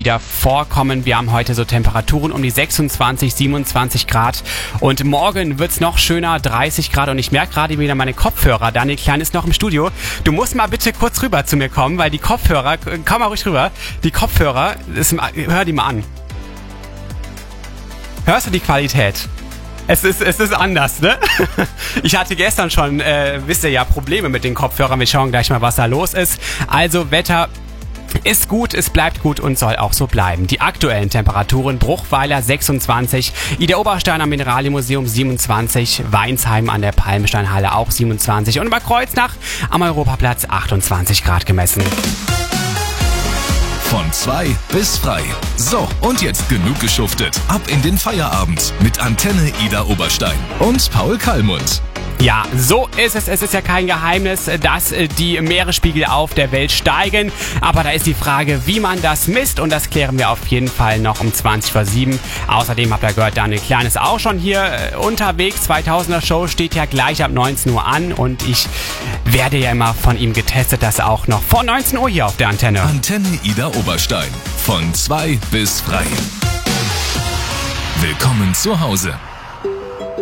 wieder vorkommen. Wir haben heute so Temperaturen um die 26, 27 Grad und morgen wird's noch schöner, 30 Grad und ich merke gerade wieder meine Kopfhörer. Daniel Klein ist noch im Studio. Du musst mal bitte kurz rüber zu mir kommen, weil die Kopfhörer, komm mal ruhig rüber, die Kopfhörer, hör die mal an. Hörst du die Qualität? Es ist anders, ne? Ich hatte gestern schon, wisst ihr ja, Probleme mit den Kopfhörern. Wir schauen gleich mal, was da los ist. Also Wetter ist gut, es bleibt gut und soll auch so bleiben. Die aktuellen Temperaturen: Bruchweiler 26, Ida Oberstein am Mineralienmuseum 27, Weinsheim an der Palmsteinhalle auch 27 und über Kreuznach am Europaplatz 28 Grad gemessen. Von 2 bis frei. So, und jetzt genug geschuftet. Ab in den Feierabend mit Antenne Ida Oberstein und Paul Kallmund. Ja, so ist es. Es ist ja kein Geheimnis, dass die Meeresspiegel auf der Welt steigen. Aber da ist die Frage, wie man das misst. Und das klären wir auf jeden Fall noch um 20:07. Außerdem habt ihr gehört, Daniel Klein ist auch schon hier unterwegs. 2000er Show steht ja gleich ab 19 Uhr an. Und ich werde ja immer von ihm getestet, dass er auch noch vor 19 Uhr hier auf der Antenne. Antenne Ida Oberstein. Von 2 bis frei. Willkommen zu Hause.